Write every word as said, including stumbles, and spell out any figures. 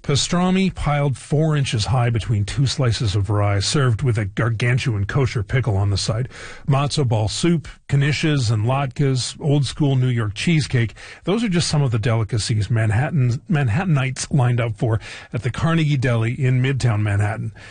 Pastrami piled four inches high between two slices of rye, served with a gargantuan kosher pickle on the side. Matzo ball soup, knishes and latkes, old-school New York cheesecake. Those are just some of the delicacies Manhattan, Manhattanites lined up for at the Carnegie Deli in Midtown Manhattan.